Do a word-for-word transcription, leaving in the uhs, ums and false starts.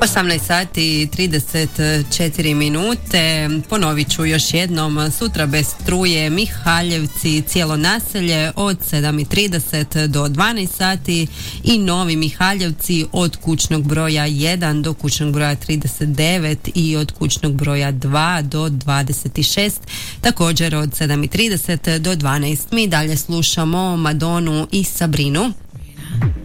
osamnaest sati i trideset četiri minute. Ponovit ću još jednom, sutra bez struje Mihaljevci, cijelo naselje od sedam i trideset do dvanaest sati i Novi Mihaljevci od kućnog broja jedan do kućnog broja trideset devet i od kućnog broja dva do dvadeset šest, također od sedam i trideset do dvanaest. Mi dalje slušamo Madonu i Sabrinu.